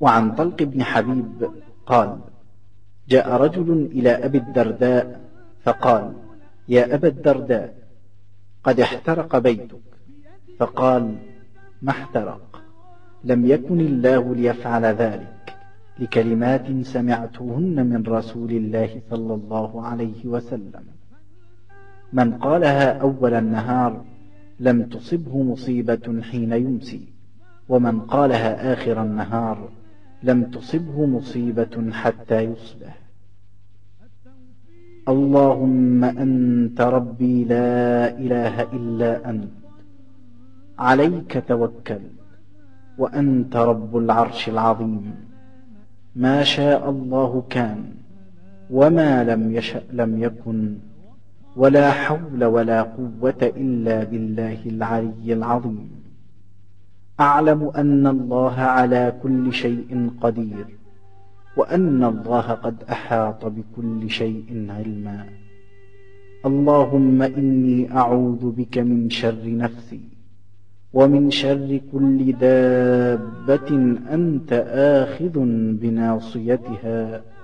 وعن طلق بن حبيب قال: جاء رجل إلى أبي الدرداء فقال: يا أبا الدرداء، قد احترق بيتك. فقال: ما احترق؟ لم يكن الله ليفعل ذلك، لكلمات سمعتهن من رسول الله صلى الله عليه وسلم: من قالها أول النهار لم تصبه مصيبة حين يمسي، ومن قالها آخر النهار لم تصبه مصيبة حتى يصبح. اللهم أنت ربي لا إله إلا أنت، عليك توكلت، وأنت رب العرش العظيم، ما شاء الله كان، وما لم يشأ لم يكن، ولا حول ولا قوة إلا بالله العلي العظيم. أعلم أن الله على كل شيء قدير، وأن الله قد أحاط بكل شيء علما. اللهم إني أعوذ بك من شر نفسي، ومن شر كل دابة أنت آخذ بناصيتها،